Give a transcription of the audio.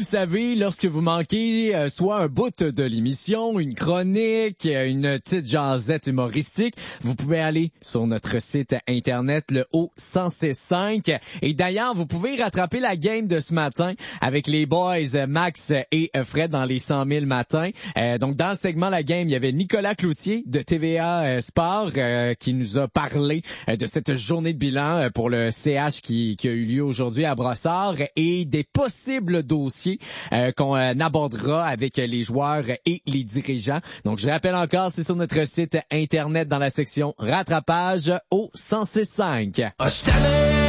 savez, lorsque vous manquez soit un bout de l'émission, une chronique, une petite jasette humoristique, vous pouvez aller sur notre site internet, le O165. Et d'ailleurs, vous pouvez rattraper la game de ce matin avec les boys Max et Fred dans les 100 000 matins. Donc, dans le segment La Game, il y avait Nicolas Cloutier de TVA Sport qui nous a parlé de cette journée de bilan pour le CH qui a eu lieu aujourd'hui à Brossard et des possibles dossiers qu'on abordera avec les joueurs et les dirigeants. Donc, je rappelle encore, c'est sur notre site internet dans la section rattrapage au 106.5.